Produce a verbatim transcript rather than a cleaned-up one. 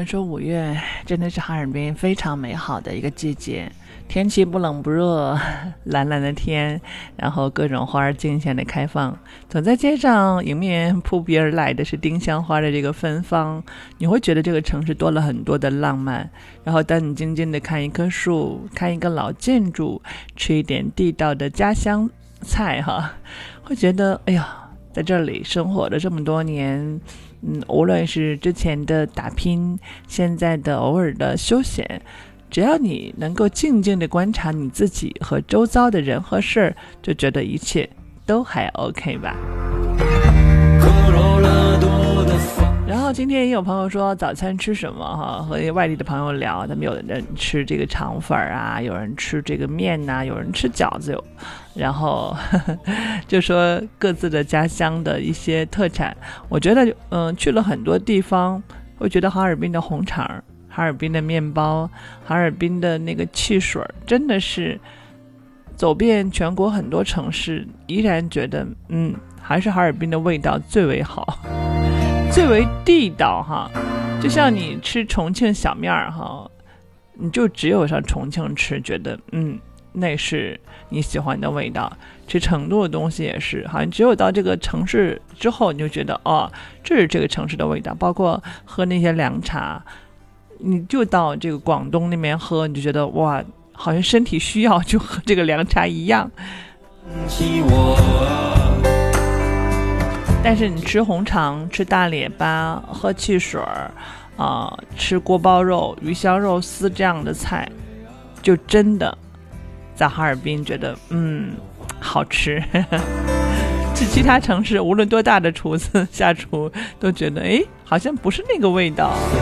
说五月真的是哈尔滨非常美好的一个季节，天气不冷不热，蓝蓝的天，然后各种花儿竞选的开放，走在街上迎面扑鼻而来的是丁香花的这个芬芳，你会觉得这个城市多了很多的浪漫。然后当你静静的看一棵树，看一个老建筑，吃一点地道的家乡菜哈，会觉得哎呀，在这里生活了这么多年，嗯，无论是之前的打拼，现在的偶尔的休闲，只要你能够静静的观察你自己和周遭的人和事儿，就觉得一切都还 OK 吧。然后今天也有朋友说早餐吃什么哈，和外地的朋友聊，他们有人吃这个肠粉啊，有人吃这个面呐、啊，有人吃饺子，有然后呵呵就说各自的家乡的一些特产。我觉得嗯、呃，去了很多地方，会觉得哈尔滨的红肠，哈尔滨的面包，哈尔滨的那个汽水，真的是走遍全国很多城市，依然觉得嗯，还是哈尔滨的味道最为好，最为地道哈。就像你吃重庆小面哈，你就只有上重庆吃，觉得嗯，那是你喜欢的味道。吃成都的东西也是，好像只有到这个城市之后，你就觉得哦，这是这个城市的味道。包括喝那些凉茶，你就到这个广东那边喝，你就觉得哇，好像身体需要就喝这个凉茶一样。但是你吃红肠，吃大列巴，喝汽水啊、呃，吃锅包肉、鱼香肉丝这样的菜，就真的在哈尔滨觉得嗯好吃。去其他城市，无论多大的厨子下厨，都觉得哎，好像不是那个味道。